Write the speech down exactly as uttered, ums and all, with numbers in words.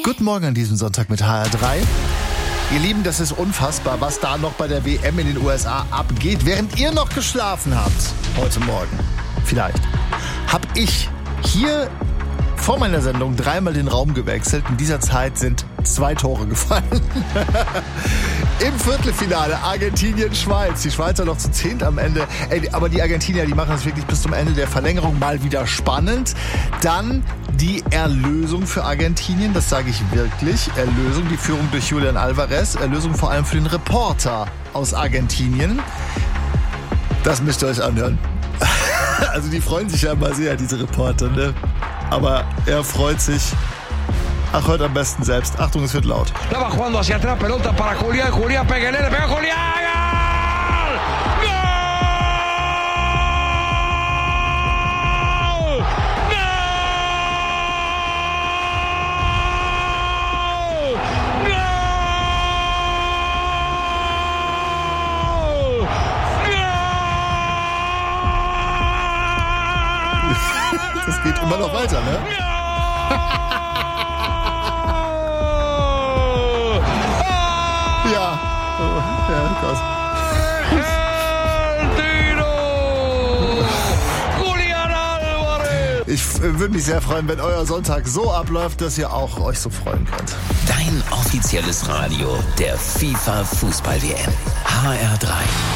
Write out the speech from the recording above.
Guten Morgen an diesem Sonntag mit H R drei. Ihr Lieben, das ist unfassbar, was da noch bei der W M in den U S A abgeht. Während ihr noch geschlafen habt, heute Morgen, vielleicht, hab ich hier vor meiner Sendung dreimal den Raum gewechselt. In dieser Zeit sind zwei Tore gefallen. Im Viertelfinale Argentinien-Schweiz. Die Schweizer noch zu zehnt am Ende. Ey, aber die Argentinier, die machen es wirklich bis zum Ende der Verlängerung mal wieder spannend. Dann die Erlösung für Argentinien, das sage ich wirklich. Erlösung, die Führung durch Julian Alvarez. Erlösung vor allem für den Reporter aus Argentinien. Das müsst ihr euch anhören. Also die freuen sich ja immer sehr, diese Reporter, ne? Aber er freut sich. Ach, hört am besten selbst. Achtung, es wird laut. La va jugando hacia atrás, pelota para Julián, Julián pega, le pega Julián. Das geht immer noch weiter, ne? Ja. Oh, ja, krass. Ich würde mich sehr freuen, wenn euer Sonntag so abläuft, dass ihr auch euch so freuen könnt. Dein offizielles Radio der FIFA Fußball-W M. H R drei.